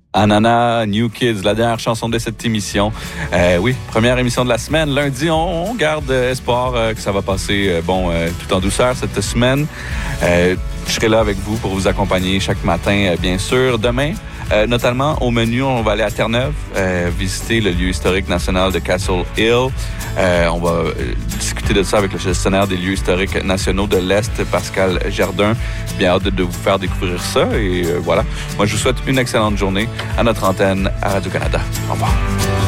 Anana, New Kids, la dernière chanson de cette émission. Oui, première émission de la semaine. Lundi, on garde espoir que ça va passer tout en douceur cette semaine. Je serai là avec vous pour vous accompagner chaque matin, bien sûr. Demain, notamment au menu, on va aller à Terre-Neuve, visiter le lieu historique national de Castle Hill. On va discuter de ça avec le gestionnaire des lieux historiques nationaux de l'Est, Pascal Jardin. Bien hâte de vous faire découvrir ça. Et voilà. Moi, je vous souhaite une excellente journée à notre antenne à Radio-Canada. Au revoir.